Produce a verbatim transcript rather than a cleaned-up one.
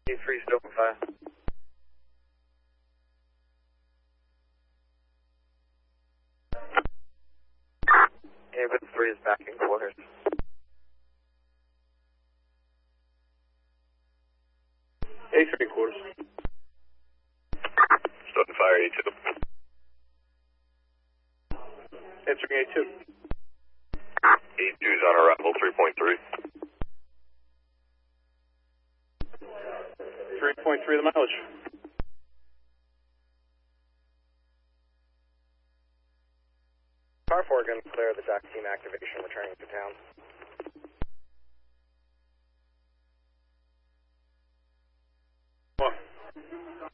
A three still on fire. Ambulance three is back in quarters. A three quarters. Still on fire, A two. Answering A two. A two's on arrival, three point three. three point three the mileage. Car four going to clear the dock team activation, returning to town. One.